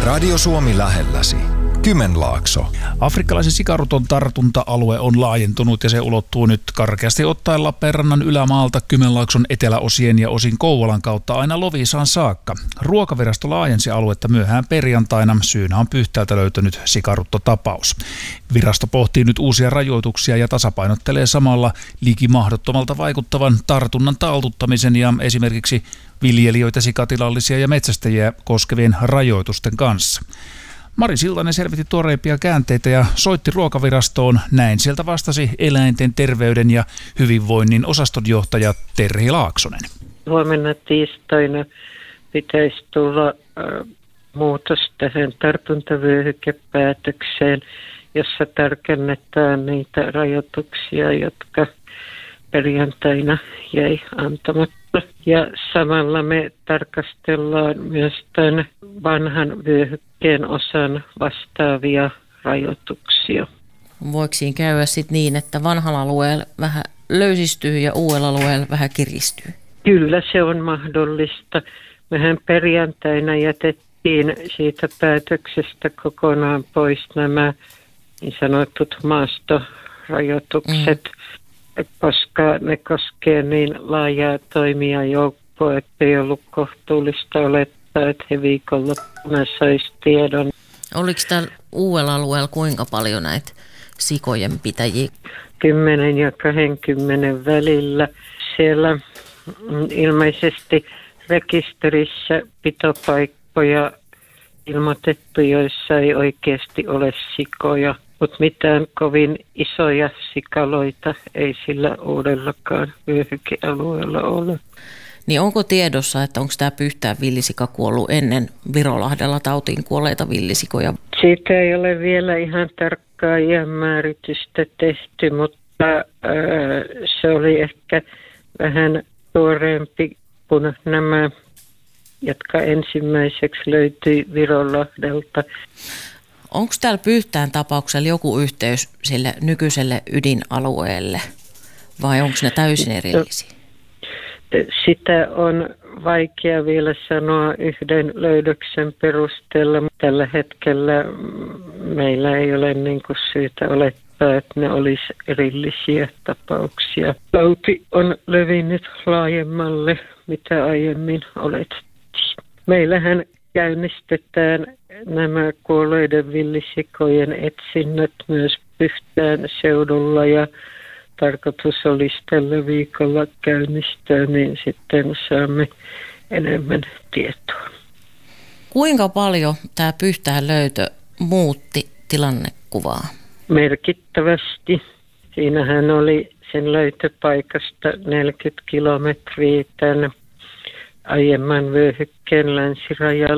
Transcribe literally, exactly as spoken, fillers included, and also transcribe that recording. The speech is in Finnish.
Radio Suomi lähelläsi. Kymenlaakso. Afrikkalaisen sikaruton tartunta-alue on laajentunut ja se ulottuu nyt karkeasti ottaen Lappeenrannan ylämaalta Kymenlaakson eteläosien ja osin Kouvolan kautta aina Loviisaan saakka. Ruokavirasto laajensi aluetta myöhään perjantaina. Syynä on Pyhtäältä löytynyt sikaruttotapaus. Virasto pohtii nyt uusia rajoituksia ja tasapainottelee samalla liki mahdottomalta vaikuttavan tartunnan taltuttamisen ja esimerkiksi viljelijöitä, sikatilallisia ja metsästäjiä koskevien rajoitusten kanssa. Mari Siltanen selvitti tuoreimpia käänteitä ja soitti Ruokavirastoon. Näin sieltä vastasi eläinten terveyden ja hyvinvoinnin osastonjohtaja Terhi Laaksonen. Huomenna tiistaina pitäisi tulla äh, muutos tähän tartuntavyöhykepäätökseen, jossa tarkennetaan niitä rajoituksia, jotka perjantaina jäi antamatta. Ja samalla me tarkastellaan myös tämän vanhan vyöhykkeen osan vastaavia rajoituksia. Voiko siinä käydä sitten niin, että vanhalla alueella vähän löysistyy ja uudella alueella vähän kiristyy? Kyllä se on mahdollista. Mehän perjantaina jätettiin siitä päätöksestä kokonaan pois nämä niin sanotut maastorajoitukset, mm. koska ne koskee niin laajaa toimijajoukkoa, että ei ollut kohtuullista olettaa, että he viikonloppuna saisi tiedon. Oliko täällä uudella alueella kuinka paljon näitä sikojen pitäjiä? kymmenen ja kaksikymmentä välillä. Siellä ilmeisesti rekisterissä pitopaikkoja ilmoitettu, joissa ei oikeasti ole sikoja. Mutta mitään kovin isoja sikaloita ei sillä uudellakaan vyöhykealueella ole. Niin onko tiedossa, että onko tämä Pyhtään villisika kuollut ennen Virolahdella tautiin kuolleita villisikoja? Siitä ei ole vielä ihan tarkkaa iänmääritystä tehty, mutta ää, se oli ehkä vähän tuoreempi kuin nämä, jotka ensimmäiseksi löytyi Virolahdelta. Onko täällä Pyhtään tapauksella joku yhteys sille nykyiselle ydinalueelle vai onko ne täysin erillisiä? Sitä on vaikea vielä sanoa yhden löydöksen perusteella. Tällä hetkellä meillä ei ole niin kuin syytä olettaa, että ne olisi erillisiä tapauksia. Tauti on levinnyt laajemmalle, mitä aiemmin oletettiin. Meillähän käynnistetään nämä kuolleiden villisikojen etsinnät myös Pyhtään seudulla ja tarkoitus olisi tällä viikolla käynnistää, niin sitten saamme enemmän tietoa. Kuinka paljon tämä Pyhtään löytö muutti tilannekuvaa? Merkittävästi. Siinähän oli sen löytöpaikasta neljäkymmentä kilometriä tämän aiemman vyöhykkeen länsirajalla.